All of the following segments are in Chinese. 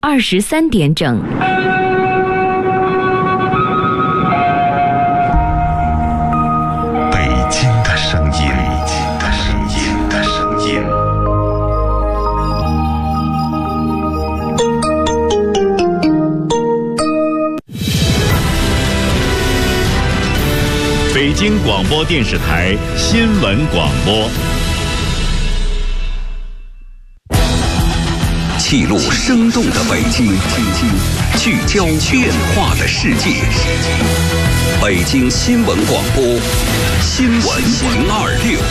23点整。 北京的声音， 北京广播电视台新闻广播。 记录生动的北京，聚焦变化的世界。北京新闻广播，新闻126。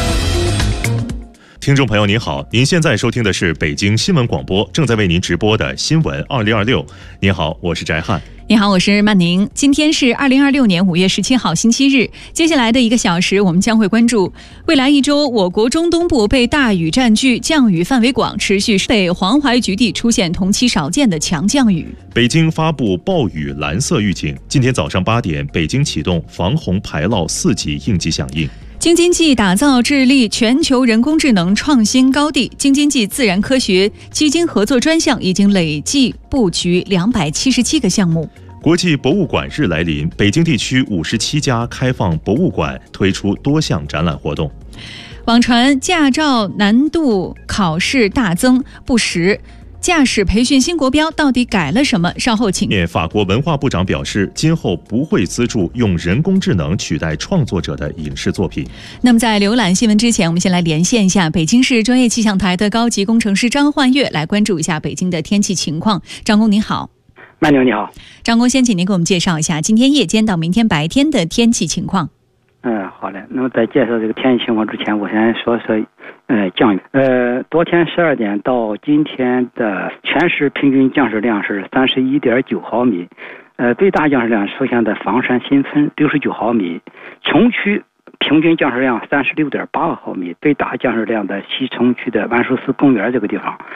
听众朋友您好，您现在收听的是北京新闻广播正在为您直播的新闻2026。您好，我是翟汉。 你好，我是曼宁。今天是2026年5月17号星期日。接下来的1个小时，我们将会关注未来1周我国中东部被大雨占据，降雨范围广，持续北黄淮局地出现同期少见的强降雨。 北京发布暴雨蓝色预警。今天早上8点，北京启动防洪排涝4级应急响应。 京津冀打造致力全球人工智能创新高地，京津冀自然科学基金合作专项已经累计布局277个项目。 国际博物馆日来临，北京地区57家开放博物馆推出多项展览活动。 网传驾照难度考试大增不实，驾驶培训新国标到底改了什么？稍后请。 法国文化部长表示，今后不会资助用人工智能取代创作者的影视作品。 那么在浏览新闻之前，我们先来连线一下北京市专业气象台的高级工程师张焕月，来关注一下北京的天气情况。张工您好。 曼宁你好。 张工，先请您给我们介绍一下今天夜间到明天白天的天气情况。 好的。那么在介绍这个天气情况之前，我先说降雨。昨天12点到今天的全市平均降水量是31.9毫米，最大降水量出现在房山新村69毫米，崇区平均降水量36.8毫米，最大降水量的西城区的万寿寺公园这个地方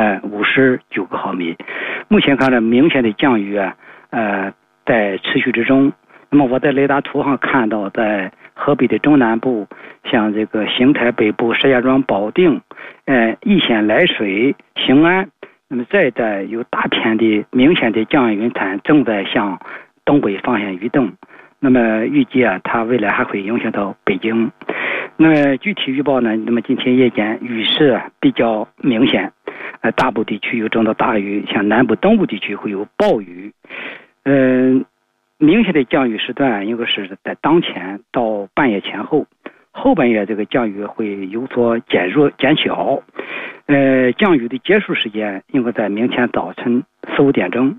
，59个毫米。目前看来明显的降雨在持续之中。那么我在雷达图上看到，在河北的中南部，像这个邢台北部、石家庄、保定、易县、涞水、兴安，那么再在有大片的明显的降雨云团正在向东北方向移动。那么预计它未来还会影响到北京。那么具体预报呢？那么今天夜间雨势比较明显，大部地区有中到大雨，像南部、东部地区会有暴雨。明显的降雨时段应该是在当前到半夜前后，后半夜这个降雨会有所减小。降雨的结束时间应该在明天早晨4、5点钟。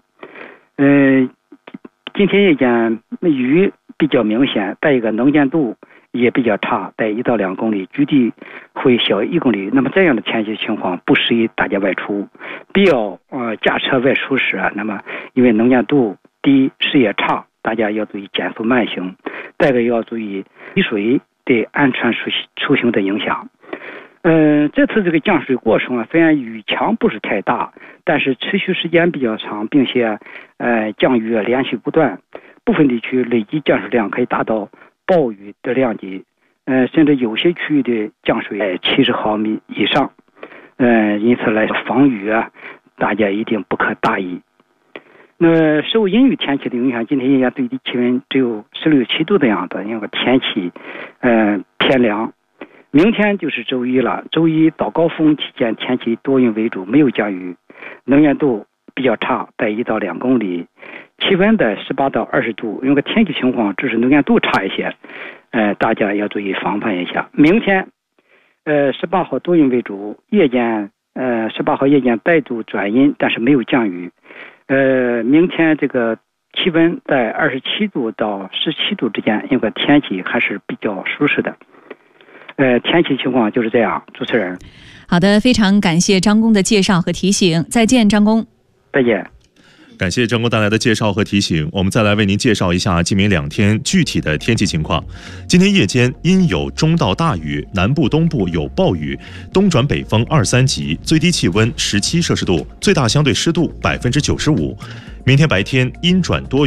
今天夜间雨比较明显，再一个能见度也比较差，在1到2公里，距离会小1公里。那么这样的天气情况不适宜大家外出，必要驾车外出时那么因为能见度低、视野差，大家要注意减速慢行。再一个要注意积水对安全出行的影响。这次这个降水过程虽然雨强不是太大，但是持续时间比较长，并且降雨连续不断，部分地区累计降水量可以达到暴雨的量级，甚至有些区域的降水70毫米以上。因此来防雨大家一定不可大意。那受阴雨天气的影响，今天夜间最低气温只有16、17度的样子，因为天气偏凉。明天就是周一了，周一早高峰期间天气多云为主，没有降雨，能见度比较差，在1到2公里，气温在18到20度，因为天气情况只是能见度差一些，大家要注意防范一下。明天18号多云为主，夜间18号夜间再度转阴，但是没有降雨。明天这个气温在27度到17度之间，因为天气还是比较舒适的。天气情况就是这样。主持人， 好的，非常感谢张工的介绍和提醒。再见，张工。 再见。 感谢张工带来的介绍和提醒。我们再来为您介绍一下今明2天具体的天气情况。今天夜间阴有中到大雨，南部东部有暴雨，东转北风2、3级，最低气温17摄氏度，最大相对湿度95%。明天白天阴转多云。